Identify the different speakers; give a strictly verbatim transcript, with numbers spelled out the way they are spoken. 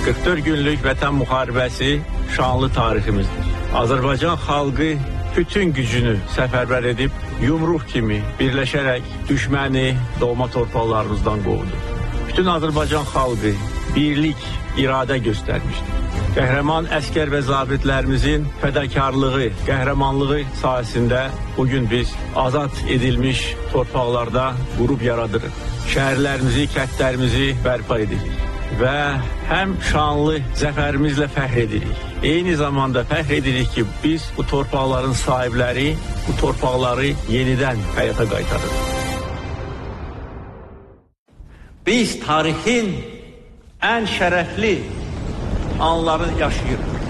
Speaker 1: qırx dörd günlük vətən müharibəsi şanlı tariximizdir. Azərbaycan xalqı bütün gücünü səfərbər edib, yumruq kimi birləşərək düşməni doğma torpaqlarımızdan qovdu. Bütün Azərbaycan xalqı birlik, iradə göstərmişdir. Qəhrəman əskər və zabitlərimizin fədakarlığı, qəhrəmanlığı sayəsində bugün biz azad edilmiş torpaqlarda qrup yaradırıq. Şəhərlərimizi, kəndlərimizi bərpa edirik və həm şanlı zəfərimizlə fəxr edirik. Eyni zamanda fəxr edirik ki, biz bu torpaqların sahibləri, bu torpaqları yenidən həyata qaytarırıq. Biz tarixin ən şərəfli anlarını yaşayırıq.